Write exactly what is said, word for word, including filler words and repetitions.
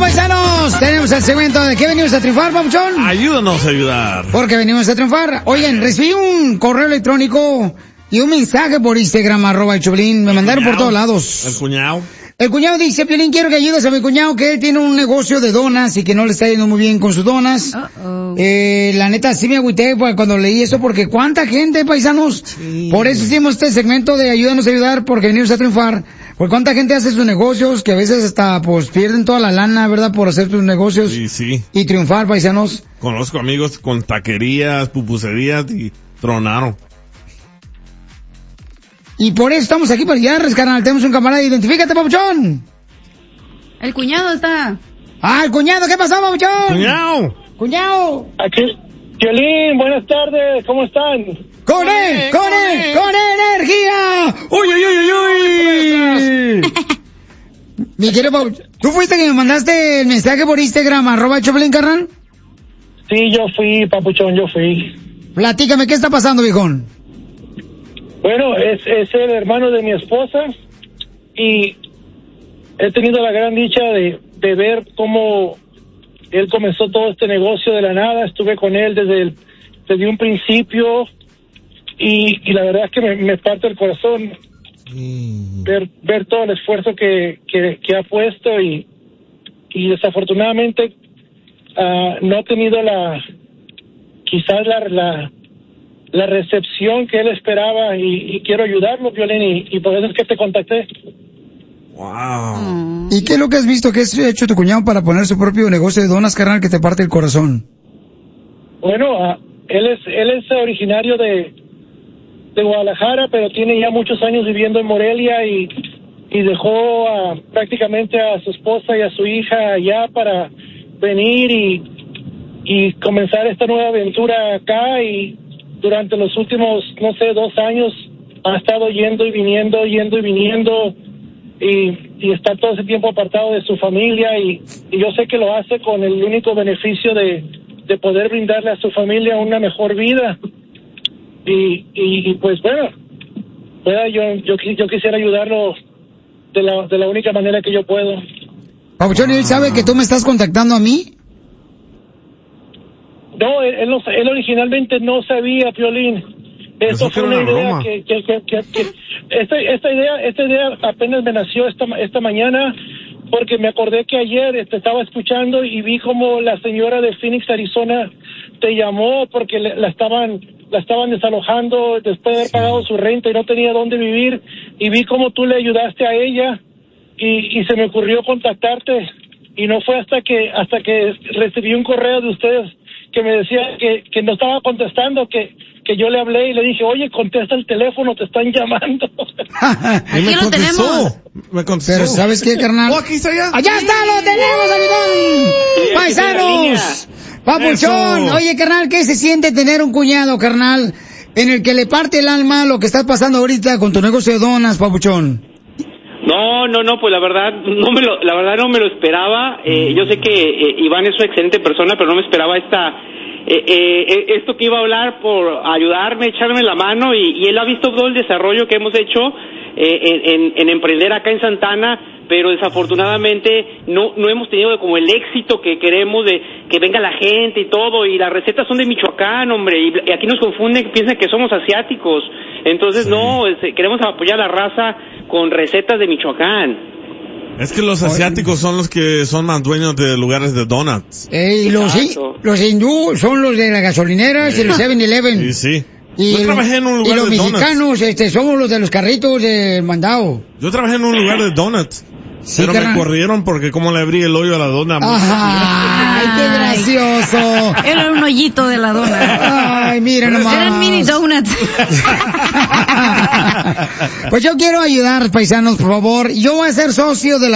paisanos, tenemos el segmento de ¿qué venimos a triunfar, papuchón? Ayúdanos a ayudar. Porque venimos a triunfar. Oigan, recibí un correo electrónico y un mensaje por Instagram, arroba el Choplin. Me mandaron por todos lados. El cuñado. El cuñado dice, Piolín, quiero que ayudes a mi cuñado, que él tiene un negocio de donas y que no le está yendo muy bien con sus donas. Uh-oh. Eh, la neta, sí me agüité pues, cuando leí eso, porque cuánta gente, paisanos. Sí. Por eso hicimos este segmento de ayúdanos a ayudar, porque venimos a triunfar. Porque cuánta gente hace sus negocios, que a veces hasta, pues, pierden toda la lana, ¿verdad? Por hacer sus negocios. Sí, sí. Y triunfar, paisanos. Conozco amigos con taquerías, pupuserías y tronaron. Y por eso estamos aquí para ayudarles, carnal. Tenemos un camarada. Identifícate, papuchón. El cuñado está. Ah, el cuñado. ¿Qué pasó, papuchón? Cuñado. Cuñado. Aquí. Piolín, buenas tardes. ¿Cómo están? ¡Con él! ¡Con él! ¡Con energía! ¡Uy, uy, uy, uy, uy! Mi querido papuchón, ¿tú fuiste que me mandaste el mensaje por Instagram, arroba Choplin, carnal? Sí, yo fui, papuchón, yo fui. Platícame, ¿qué está pasando, viejón? Bueno, es, es el hermano de mi esposa y he tenido la gran dicha de, de ver cómo él comenzó todo este negocio de la nada. Estuve con él desde, el, desde un principio y, y la verdad es que me, me parte el corazón mm. ver, ver todo el esfuerzo que, que, que ha puesto y, y desafortunadamente uh, no ha tenido la quizás la... la la recepción que él esperaba y, y quiero ayudarlo, Piolín, y, y por eso es que te contacté. Wow. ¿Y qué es lo que has visto que has hecho tu cuñado para poner su propio negocio de donas, carnal, que te parte el corazón? Bueno, uh, él es él es originario de de Guadalajara, pero tiene ya muchos años viviendo en Morelia y, y dejó uh, prácticamente a su esposa y a su hija allá para venir y, y comenzar esta nueva aventura acá y durante los últimos, no sé, dos años ha estado yendo y viniendo, yendo y viniendo y, y está todo ese tiempo apartado de su familia y, y yo sé que lo hace con el único beneficio de, de poder brindarle a su familia una mejor vida y, y, y pues bueno, bueno yo, yo, yo quisiera ayudarlo de la, de la única manera que yo puedo. Papuchón, ¿él sabe que tú me estás contactando a mí? No, él, él, no, él originalmente no sabía, Piolín. Esto fue una idea que, que, que, que, que esta, esta idea, esta idea apenas me nació esta esta mañana porque me acordé que ayer te estaba escuchando y vi como la señora de Phoenix, Arizona, te llamó porque le, la estaban la estaban desalojando después de haber pagado su renta y no tenía dónde vivir y vi como tú le ayudaste a ella y, y se me ocurrió contactarte y no fue hasta que hasta que recibí un correo de ustedes que me decía que, que no estaba contestando, que, que yo le hablé y le dije, oye, contesta el teléfono, te están llamando. Aquí me lo tenemos. Me contestó. Pero ¿sabes qué, carnal? Oh, aquí está ya. ¡Allá está, lo tenemos, amigón! Sí, ¡Paisanos! ¡Papuchón! Eso. Oye, carnal, ¿qué se siente tener un cuñado, carnal, en el que le parte el alma lo que estás pasando ahorita con tu negocio de donas, papuchón? No, no, no, pues la verdad, no me lo, la verdad no me lo esperaba. Eh, yo sé que eh, Iván es una excelente persona, pero no me esperaba esta, eh, eh, esto que iba a hablar por ayudarme, echarme la mano y, y él ha visto todo el desarrollo que hemos hecho eh, en, en, en emprender acá en Santana, pero desafortunadamente no no hemos tenido como el éxito que queremos de que venga la gente y todo, y las recetas son de Michoacán, hombre, y, y aquí nos confunden, piensan que somos asiáticos, entonces sí. no, es, queremos apoyar a la raza con recetas de Michoacán. Es que los asiáticos son los que son más dueños de lugares de donuts. Eh, y los, los hindú son los de las gasolineras sí. y los seven eleven. Sí, sí. Y, Yo trabajé en un lugar y los de mexicanos, donuts. este, somos los de los carritos de mandado. Yo trabajé en un lugar de donuts. Sí, pero carnal. Me corrieron porque como le abrí el hoyo a la dona. ¡Ay, qué gracioso! Era un hoyito de la dona. Ay, mira nomás. Eran mini donuts. Pues yo quiero ayudar, paisanos, por favor. Yo voy a ser socio de la